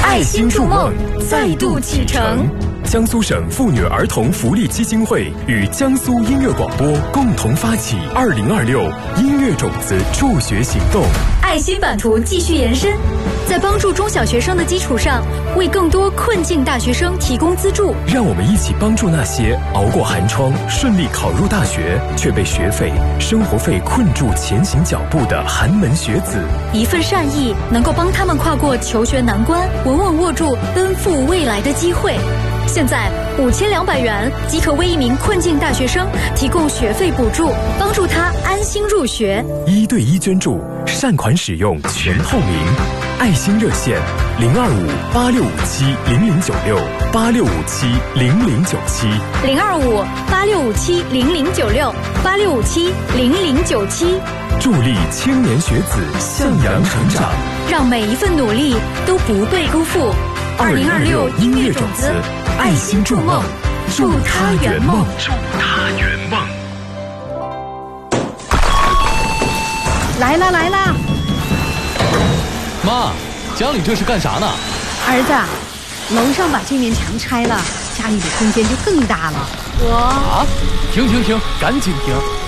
爱心筑梦再度启程。 江苏省妇女儿童福利基金会与江苏音乐广播共同发起2026音乐种子助学行动。 爱心版图继续延伸，在帮助中小学生的基础上，为更多困境大学生提供资助。 让我们一起帮助那些熬过寒窗、顺利考入大学，却被学费、生活费困住前行脚步的寒门学子。 一份善意能够帮他们跨过求学难关，稳稳握住奔赴未来的机会。现在5200元即可为一名困境大学生提供学费补助，帮助他安心入学。 1对1捐助，善款使用全透明。爱心热线 02586570096，865700968657097，865700997， 助力青年学子向阳成长， 让每一份努力都不被辜负。2026音乐种子，爱心筑梦，祝他圆梦，祝他圆梦。 来啦！ 妈，家里这是干啥呢？ 儿子，楼上把这面墙拆了，家里的空间就更大了。 停，赶紧停！